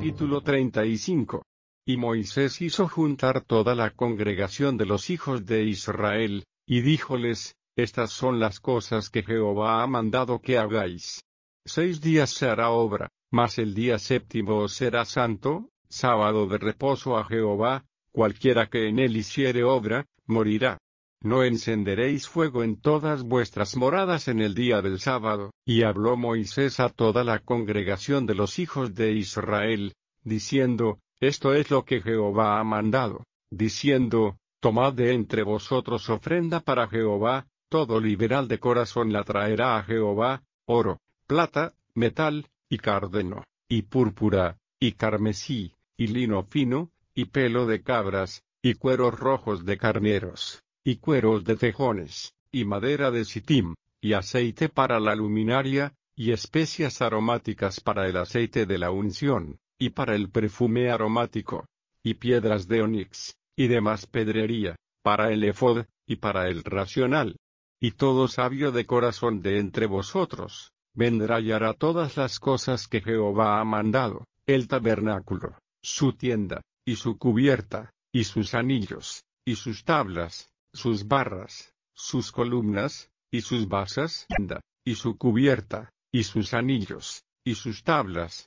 Capítulo 35. Y Moisés hizo juntar toda la congregación de los hijos de Israel, y díjoles: Estas son las cosas que Jehová ha mandado que hagáis. 6 días se hará obra, mas el día séptimo os será santo, sábado de reposo a Jehová; cualquiera que en él hiciere obra, morirá. No encenderéis fuego en todas vuestras moradas en el día del sábado. Y habló Moisés a toda la congregación de los hijos de Israel, diciendo: Esto es lo que Jehová ha mandado, diciendo: Tomad de entre vosotros ofrenda para Jehová, todo liberal de corazón la traerá a Jehová, oro, plata, metal, y cárdeno, y púrpura, y carmesí, y lino fino, y pelo de cabras, y cueros rojos de carneros, y cueros de tejones, y madera de sitim, y aceite para la luminaria, y especias aromáticas para el aceite de la unción, y para el perfume aromático, y piedras de onix, y demás pedrería, para el ephod, y para el racional. Y todo sabio de corazón de entre vosotros vendrá y hará todas las cosas que Jehová ha mandado: el tabernáculo, su tienda, y su cubierta, y sus anillos, y sus tablas, sus barras, sus columnas, y sus basas, y su cubierta, y sus anillos, y sus tablas,